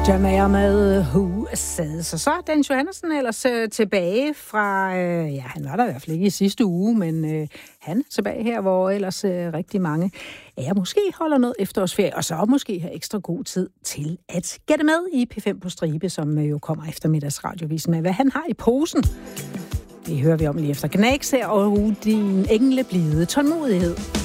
John Mayer med Who Says. Så er Dennis Johannesson ellers tilbage fra, han var der i hvert fald ikke i sidste uge, men han er tilbage her, hvor ellers rigtig mange måske holder noget efterårsferie, og så måske har ekstra god tid til at gætte med i P5 på stribe, som jo kommer eftermiddagsradiovisen med, hvad han har i posen. Det hører vi om lige efter Gnags her, og din engleblide tålmodighed.